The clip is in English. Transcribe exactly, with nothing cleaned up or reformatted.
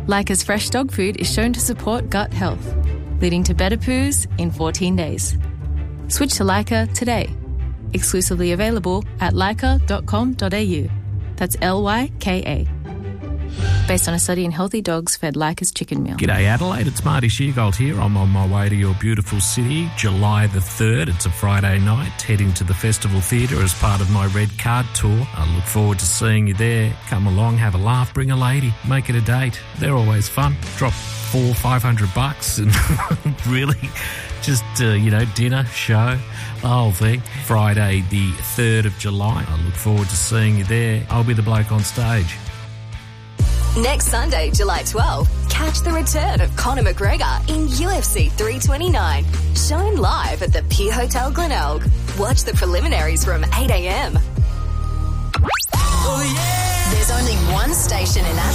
Leica's fresh dog food is shown to support gut health, leading to better poos in fourteen days. Switch to Leica today. Exclusively available at leica dot com dot a u. That's L Y K A. Based on a study in healthy dogs fed Leica's chicken meal. G'day Adelaide, it's Marty Sheargold here. I'm on my way to your beautiful city, July the third. It's a Friday night, heading to the Festival Theatre as part of my Red Card tour. I look forward to seeing you there. Come along, have a laugh, bring a lady, make it a date. They're always fun. Drop four, five hundred bucks and really just, uh, you know, dinner, show, the whole thing. Friday the third of July. I look forward to seeing you there. I'll be the bloke on stage. Next Sunday, July twelfth, catch the return of Conor McGregor in U F C three twenty-nine, shown live at the Pier Hotel Glenelg. Watch the preliminaries from eight a.m. Oh, yeah! There's only one station in Adelaide